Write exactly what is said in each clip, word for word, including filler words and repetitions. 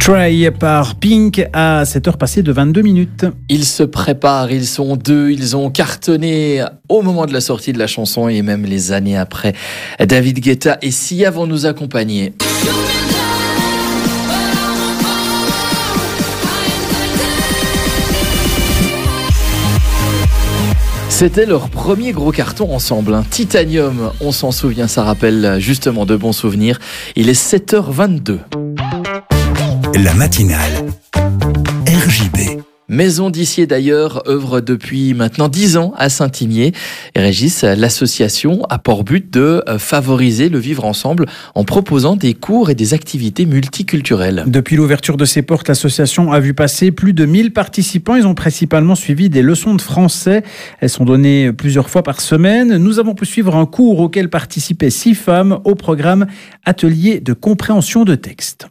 Try par Pink à sept heures passées de vingt-deux minutes. Ils se préparent, ils sont deux, ils ont cartonné au moment de la sortie de la chanson et même les années après. David Guetta et Sia vont nous accompagner. C'était leur premier gros carton ensemble, hein. Titanium, on s'en souvient, ça rappelle justement de bons souvenirs. Il est sept heures vingt-deux. La matinale R J B. Maison d'Issier d'ailleurs œuvre depuis maintenant dix ans à Saint-Imier. Et Régis, l'association a pour but de favoriser le vivre ensemble en proposant des cours et des activités multiculturelles. Depuis l'ouverture de ses portes, l'association a vu passer plus de mille participants. Ils ont principalement suivi des leçons de français. Elles sont données plusieurs fois par semaine. Nous avons pu suivre un cours auquel participaient six femmes au programme Atelier de compréhension de texte.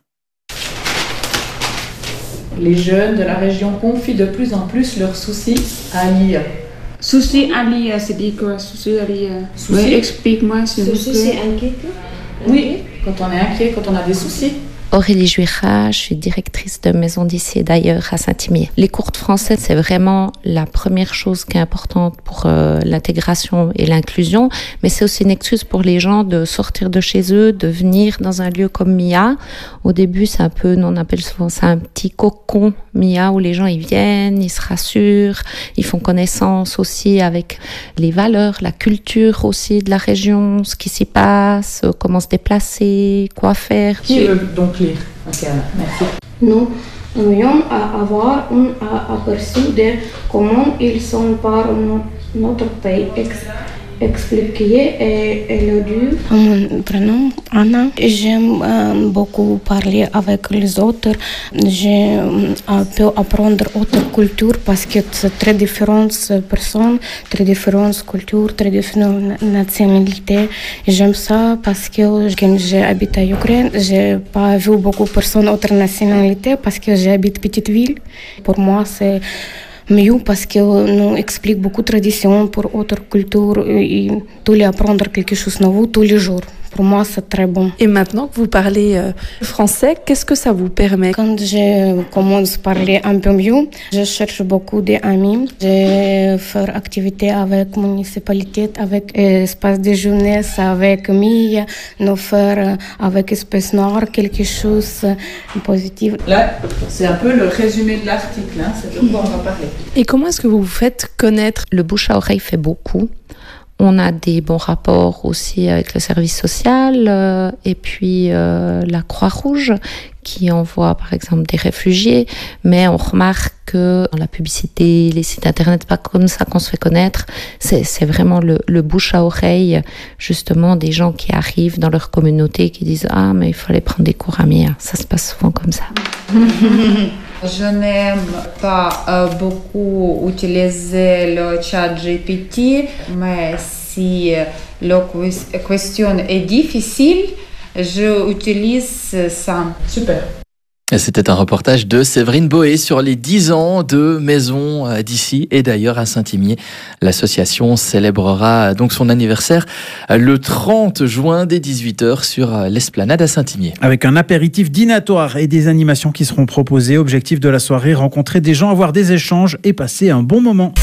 Les jeunes de la région confient de plus en plus leurs soucis à l'I A. Souci à l'I A, c'est dit quoi? Souci à l'I A. Souci. Oui, explique-moi s'il vous plaît. Souci, c'est inquiet. Oui, quand on est inquiet, quand on a des soucis. Aurélie Juira, je suis directrice de Maison d'Issier d'ailleurs à Saint-Imier. Les cours de français, c'est vraiment la première chose qui est importante pour euh, l'intégration et l'inclusion, mais c'est aussi une excuse pour les gens de sortir de chez eux, de venir dans un lieu comme Mia. Au début, c'est un peu, nous on appelle souvent ça un petit cocon Mia, où les gens ils viennent, ils se rassurent, ils font connaissance aussi avec les valeurs, la culture aussi de la région, ce qui s'y passe, comment se déplacer, quoi faire. Qui veut donc lire? Ok, merci. Nous aimerions avoir un aperçu de comment ils sont par notre pays expliqué et éludu. Mon prénom Anna. J'aime euh, beaucoup parler avec les autres. Je euh, peux apprendre autre culture parce que c'est très différentes personnes, très différentes cultures, très différentes nationalités. J'aime ça parce que quand j'habite à Ukraine, j'ai pas vu beaucoup de personnes autres nationalités parce que j'habite petite ville. Pour moi, c'est mieux parce que nous explique beaucoup de traditions pour autres cultures et tous les apprendre quelque chose de nouveau tous les jours. Pour moi, c'est très bon. Et maintenant que vous parlez euh, français, qu'est-ce que ça vous permet? Quand je commence à parler un peu mieux, je cherche beaucoup d'amis. Je fais activités avec la municipalité, avec l'espace de jeunesse, avec Mia, nous faire avec Espace Noir quelque chose de positif. Là, c'est un peu le résumé de l'article, hein, c'est de quoi on va parler. Et comment est-ce que vous vous faites connaître? Le bouche à oreille fait beaucoup. On a des bons rapports aussi avec le service social euh, et puis euh, la Croix-Rouge qui envoie par exemple des réfugiés, mais on remarque que dans la publicité, les sites internet, pas comme ça qu'on se fait connaître, c'est, c'est vraiment le, le bouche à oreille justement des gens qui arrivent dans leur communauté qui disent « Ah, mais il fallait prendre des cours à Mia ». Ça se passe souvent comme ça. Je n'aime pas euh, beaucoup utiliser le chat G P T, mais si la question est difficile, j'utilise ça. Super. C'était un reportage de Séverine Boé sur les dix ans de Maison d'Issier et d'ailleurs à Saint-Imier. L'association célébrera donc son anniversaire le trente juin dès dix-huit heures sur l'esplanade à Saint-Imier. Avec un apéritif dînatoire et des animations qui seront proposées. Objectif de la soirée, rencontrer des gens, avoir des échanges et passer un bon moment.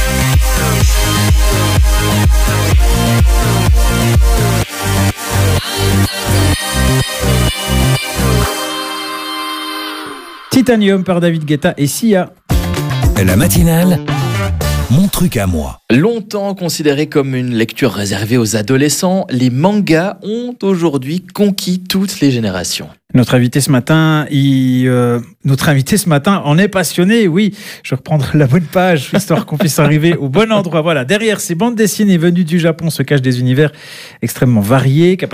Titanium par David Guetta et Sia. La matinale, mon truc à moi. Longtemps considéré comme une lecture réservée aux adolescents, les mangas ont aujourd'hui conquis toutes les générations. Notre invité ce matin, il, euh, notre invité ce matin en est passionné. Oui, je vais reprendre la bonne page, histoire qu'on puisse arriver au bon endroit. Voilà, derrière ces bandes dessinées venues du Japon se cachent des univers extrêmement variés.